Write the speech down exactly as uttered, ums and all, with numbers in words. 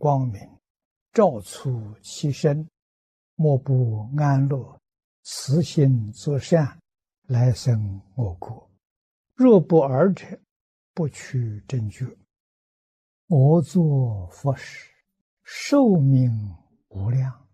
光明，照出其身，莫不安乐，慈心作善，来生我国。若不尔者，不取正觉。我作佛时，寿命无量，